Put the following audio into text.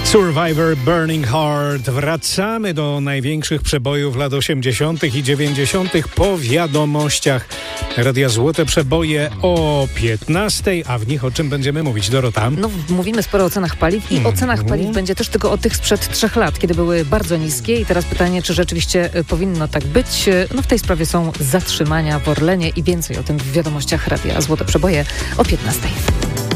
Survivor, Burning Heart. Wracamy do największych przebojów lat 80. i 90. po wiadomościach. Radia Złote Przeboje o 15, a w nich o czym będziemy mówić, Dorota? No, mówimy sporo o cenach paliw i o cenach paliw będzie też tylko o tych sprzed 3 lat, kiedy były bardzo niskie i teraz pytanie, czy rzeczywiście powinno tak być. No w tej sprawie są zatrzymania w Orlenie i więcej o tym w wiadomościach Radia Złote Przeboje o 15.